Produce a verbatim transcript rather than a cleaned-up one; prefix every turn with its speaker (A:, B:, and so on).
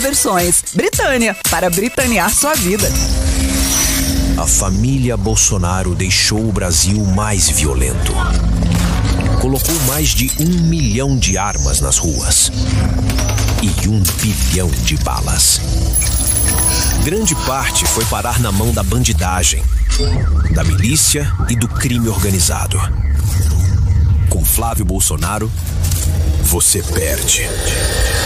A: versões. Britânia, para britanear sua vida.
B: A família Bolsonaro deixou o Brasil mais violento. Colocou mais de um milhão de armas nas ruas e um bilhão de balas. Grande parte foi parar na mão da bandidagem, da milícia e do crime organizado. Com Flávio Bolsonaro, você perde.